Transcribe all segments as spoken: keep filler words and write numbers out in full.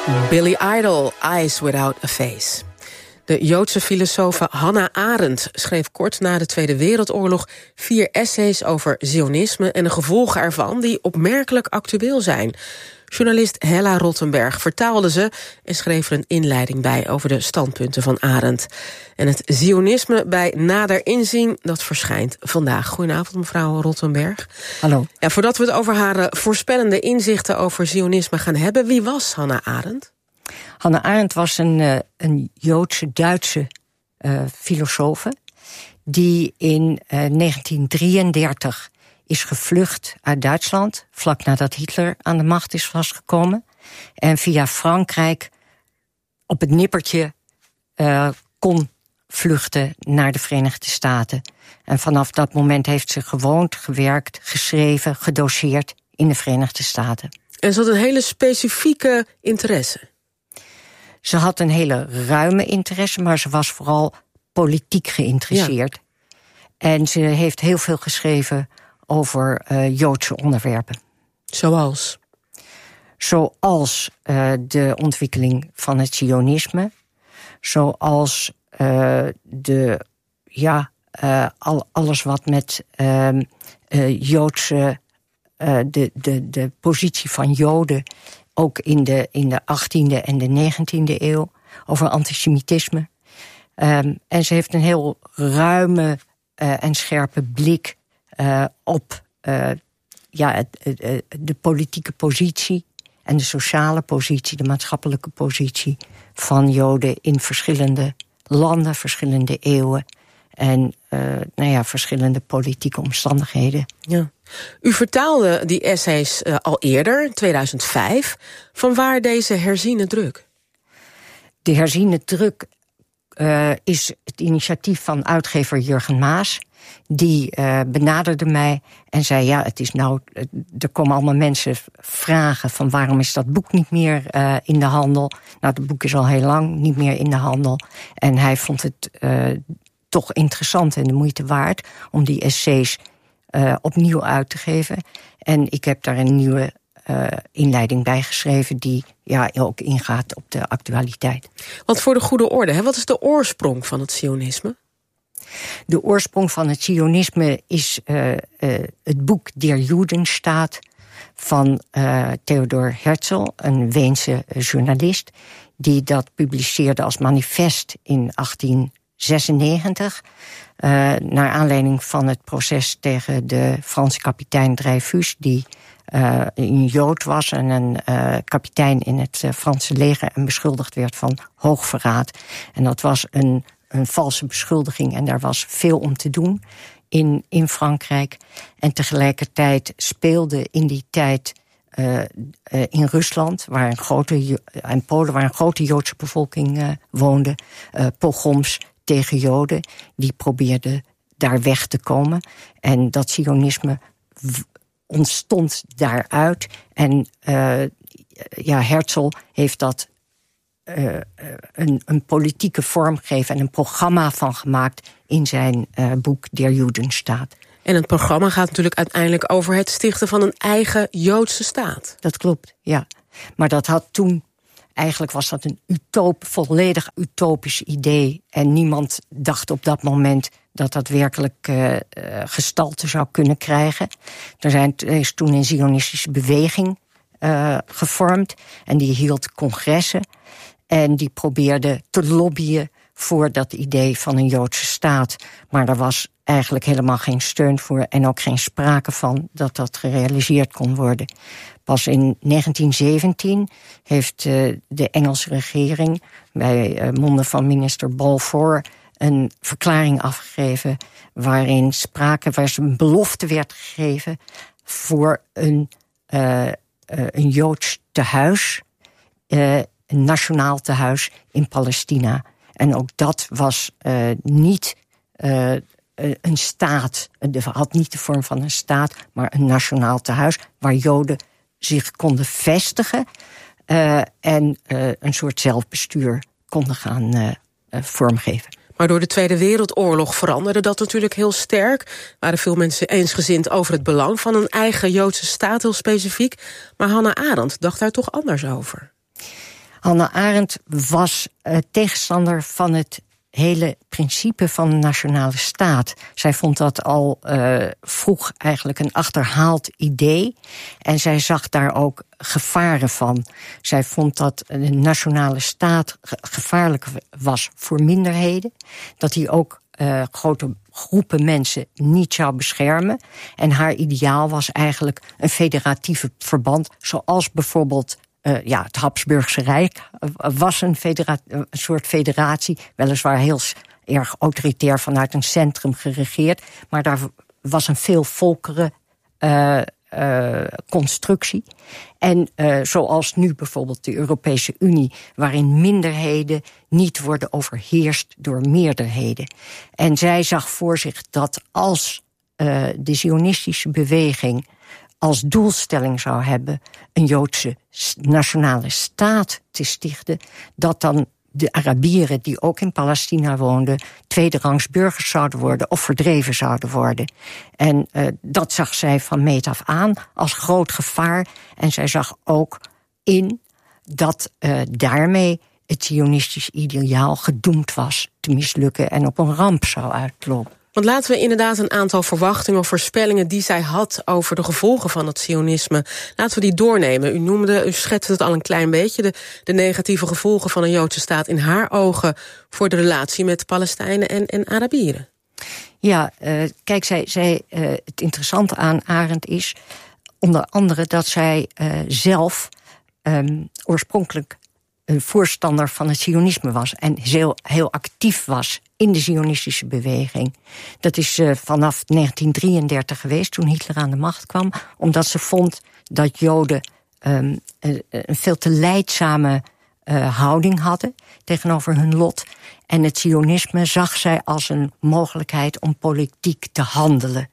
Billy Idol, Eyes Without a Face. De Joodse filosofe Hannah Arendt schreef kort na de Tweede Wereldoorlog vier essays over Zionisme en de gevolgen ervan die opmerkelijk actueel zijn. Journalist Hella Rottenberg vertaalde ze en schreef er een inleiding bij over de standpunten van Arendt. En het Zionisme bij nader inzien, dat verschijnt vandaag. Goedenavond, mevrouw Rottenberg. Hallo. Ja, voordat we het over haar uh, voorspellende inzichten over Zionisme gaan hebben, wie was Hannah Arendt? Hannah Arendt was een, uh, een Joodse Duitse uh, filosofe die in uh, negentien drieëndertig is gevlucht uit Duitsland, vlak nadat Hitler aan de macht is vastgekomen, en via Frankrijk op het nippertje uh, kon vluchten naar de Verenigde Staten. En vanaf dat moment heeft ze gewoond, gewerkt, geschreven, gedoseerd in de Verenigde Staten. En ze had een hele specifieke interesse. Ze had een hele ruime interesse, maar ze was vooral politiek geïnteresseerd. Ja. En ze heeft heel veel geschreven over uh, Joodse onderwerpen. Zoals? Zoals uh, de ontwikkeling van het Zionisme. Zoals uh, de, ja, uh, al, alles wat met uh, uh, Joodse, uh, de, de, de positie van Joden, ook in de, in de achttiende en de negentiende eeuw, over antisemitisme. Um, en ze heeft een heel ruime uh, en scherpe blik Uh, op uh, ja, het, het, de politieke positie en de sociale positie, de maatschappelijke positie van Joden in verschillende landen, verschillende eeuwen en uh, nou ja, verschillende politieke omstandigheden. Ja. U vertaalde die essays uh, al eerder, in tweeduizend vijf. Vanwaar deze herziene druk? De herziene druk uh, is het initiatief van uitgever Jurgen Maas. Die uh, benaderde mij en zei, ja, het is nou, er komen allemaal mensen vragen van waarom is dat boek niet meer uh, in de handel. Nou, het boek is al heel lang niet meer in de handel. En hij vond het uh, toch interessant en de moeite waard om die essays uh, opnieuw uit te geven. En ik heb daar een nieuwe uh, inleiding bij geschreven die ja, ook ingaat op de actualiteit. Want voor de goede orde, hè, wat is de oorsprong van het Zionisme? De oorsprong van het Zionisme is uh, uh, het boek Der Judenstaat van uh, Theodor Herzl, een Weense journalist, die dat publiceerde als manifest in achttien zesennegentig... Uh, naar aanleiding van het proces tegen de Franse kapitein Dreyfus, die uh, een Jood was en een uh, kapitein in het uh, Franse leger en beschuldigd werd van hoogverraad. En dat was een een valse beschuldiging en daar was veel om te doen in, in Frankrijk. En tegelijkertijd speelde in die tijd uh, uh, in Rusland, waar een grote, en Polen, waar een grote Joodse bevolking uh, woonde, uh, pogroms tegen Joden, die probeerden daar weg te komen. En dat Zionisme w- ontstond daaruit. En uh, ja, Herzl heeft dat Uh, een, een politieke vorm gegeven en een programma van gemaakt in zijn uh, boek Der Judenstaat. En het programma gaat natuurlijk uiteindelijk over het stichten van een eigen Joodse staat. Dat klopt, ja. Maar dat had toen, eigenlijk was dat een utop, volledig utopisch idee. En niemand dacht op dat moment dat dat werkelijk uh, uh, gestalte zou kunnen krijgen. Er, zijn, er is toen een zionistische beweging uh, gevormd en die hield congressen. En die probeerde te lobbyen voor dat idee van een Joodse staat. Maar er was eigenlijk helemaal geen steun voor en ook geen sprake van dat dat gerealiseerd kon worden. Pas in negentien zeventien heeft uh, de Engelse regering bij uh, monden van minister Balfour een verklaring afgegeven waarin sprake, waar een belofte werd gegeven voor een, uh, uh, een Joods tehuis, uh, een nationaal tehuis in Palestina. En ook dat was uh, niet uh, een staat, het had niet de vorm van een staat, maar een nationaal tehuis waar Joden zich konden vestigen uh, en uh, een soort zelfbestuur konden gaan uh, uh, vormgeven. Maar door de Tweede Wereldoorlog veranderde dat natuurlijk heel sterk. Waren veel mensen eensgezind over het belang van een eigen Joodse staat, heel specifiek. Maar Hannah Arendt dacht daar toch anders over. Hannah Arendt was uh, tegenstander van het hele principe van de nationale staat. Zij vond dat al uh, vroeg eigenlijk een achterhaald idee. En zij zag daar ook gevaren van. Zij vond dat de nationale staat gevaarlijk was voor minderheden. Dat die ook uh, grote groepen mensen niet zou beschermen. En haar ideaal was eigenlijk een federatieve verband, zoals bijvoorbeeld Uh, ja, het Habsburgse Rijk was een, federa- een soort federatie, weliswaar heel erg autoritair vanuit een centrum geregeerd, maar daar was een veel volkeren uh, uh, constructie. En uh, zoals nu bijvoorbeeld de Europese Unie, waarin minderheden niet worden overheerst door meerderheden. En zij zag voor zich dat als uh, de Zionistische beweging als doelstelling zou hebben een Joodse nationale staat te stichten, dat dan de Arabieren die ook in Palestina woonden tweederangs burgers zouden worden of verdreven zouden worden. En uh, dat zag zij van meet af aan als groot gevaar. En zij zag ook in dat uh, daarmee het Zionistisch ideaal gedoemd was te mislukken en op een ramp zou uitlopen. Want laten we inderdaad een aantal verwachtingen of voorspellingen die zij had over de gevolgen van het Zionisme, laten we die doornemen. U noemde, u schetste het al een klein beetje, de, de negatieve gevolgen van een Joodse staat in haar ogen voor de relatie met Palestijnen en, en Arabieren. Ja, uh, kijk, zij, zij, uh, het interessante aan Arendt is onder andere dat zij uh, zelf um, oorspronkelijk een voorstander van het Zionisme was en heel, heel actief was in de Zionistische beweging. Dat is uh, vanaf negentien drieëndertig geweest, toen Hitler aan de macht kwam, omdat ze vond dat Joden um, een, een veel te lijdzame uh, houding hadden tegenover hun lot. En het Zionisme zag zij als een mogelijkheid om politiek te handelen.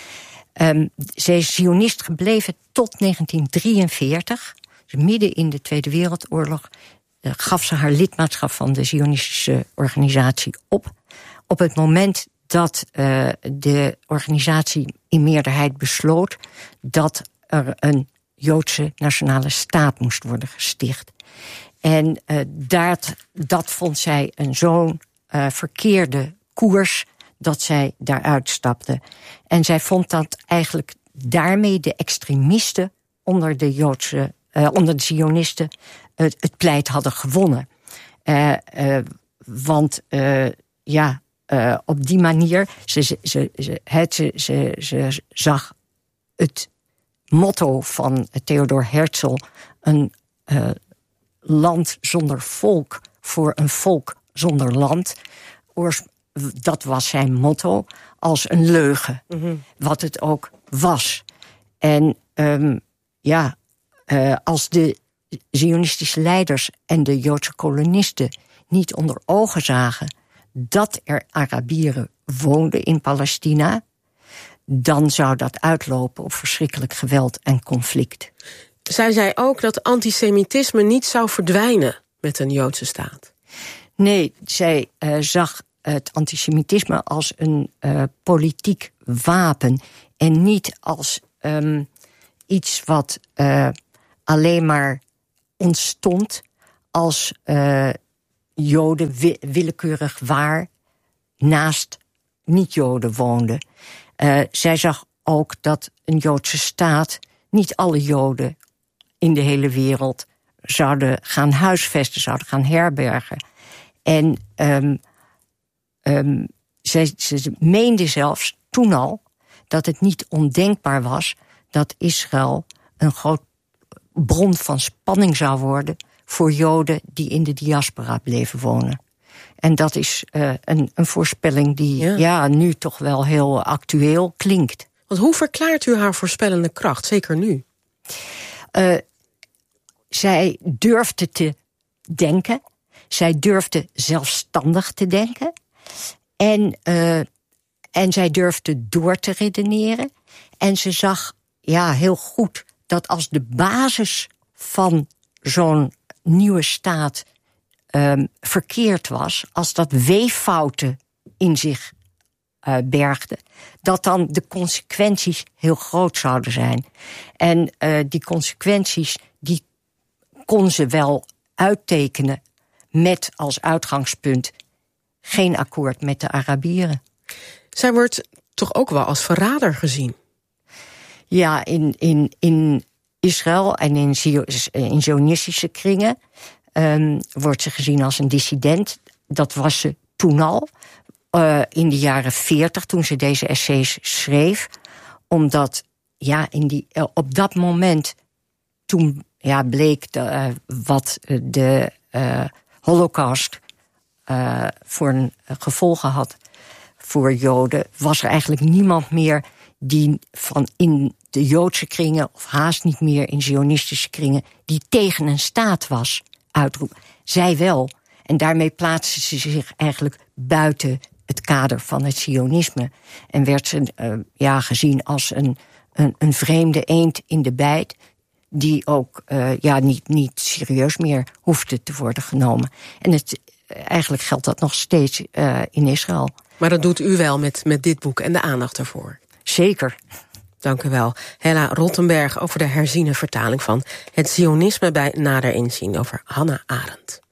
Um, zij is Zionist gebleven tot negentien drieënveertig, dus midden in de Tweede Wereldoorlog. Uh, gaf ze haar lidmaatschap van de Zionistische organisatie op. Op het moment dat uh, de organisatie in meerderheid besloot dat er een Joodse nationale staat moest worden gesticht. En uh, dat, dat vond zij een zo'n uh, verkeerde koers dat zij daaruit stapte. En zij vond dat eigenlijk daarmee de extremisten onder de Joodse, uh, onder de Zionisten het, het pleit hadden gewonnen. Uh, uh, want uh, ja, uh, op die manier, ze, ze, ze, ze, het, ze, ze, ze zag het motto van Theodor Herzl, een uh, land zonder volk voor een volk zonder land. Oors, dat was zijn motto, als een leugen. Mm-hmm. Wat het ook was. En um, ja, uh, als de Zionistische leiders en de Joodse kolonisten niet onder ogen zagen dat er Arabieren woonden in Palestina, dan zou dat uitlopen op verschrikkelijk geweld en conflict. Zij zei ook dat antisemitisme niet zou verdwijnen met een Joodse staat. Nee, zij uh, zag het antisemitisme als een uh, politiek wapen en niet als um, iets wat uh, alleen maar ontstond als uh, Joden wi- willekeurig waar naast niet-Joden woonden. Uh, zij zag ook dat een Joodse staat niet alle Joden in de hele wereld zouden gaan huisvesten, zouden gaan herbergen. En um, um, zij, ze meende zelfs toen al dat het niet ondenkbaar was dat Israël een groot bron van spanning zou worden voor Joden die in de diaspora bleven wonen. En dat is uh, een, een voorspelling die ja. ja nu toch wel heel actueel klinkt. Want hoe verklaart u haar voorspellende kracht, zeker nu? Uh, zij durfde te denken. Zij durfde zelfstandig te denken. En, uh, en zij durfde door te redeneren. En ze zag ja, heel goed dat als de basis van zo'n nieuwe staat um, verkeerd was, als dat weeffouten in zich uh, bergde, dat dan de consequenties heel groot zouden zijn. En uh, die consequenties, die kon ze wel uittekenen met als uitgangspunt geen akkoord met de Arabieren. Zij wordt toch ook wel als verrader gezien? Ja, in, in, in Israël en in, Zio- in Zionistische kringen um, wordt ze gezien als een dissident. Dat was ze toen al, uh, in de jaren veertig, toen ze deze essays schreef. Omdat, ja, in die, uh, op dat moment, toen ja, bleek de, uh, wat de uh, Holocaust uh, voor een uh, gevolgen had voor Joden, was er eigenlijk niemand meer die van in de Joodse kringen, of haast niet meer in Zionistische kringen, die tegen een staat was, uitroep. Zij wel. En daarmee plaatste ze zich eigenlijk buiten het kader van het Zionisme. En werd ze uh, ja, gezien als een, een, een vreemde eend in de bijt, die ook uh, ja, niet, niet serieus meer hoefde te worden genomen. En het, eigenlijk geldt dat nog steeds uh, in Israël. Maar dat doet u wel met, met dit boek en de aandacht ervoor. Zeker. Dank u wel. Hella Rottenberg over de herziene vertaling van Het Zionisme bij nader inzien over Hannah Arendt.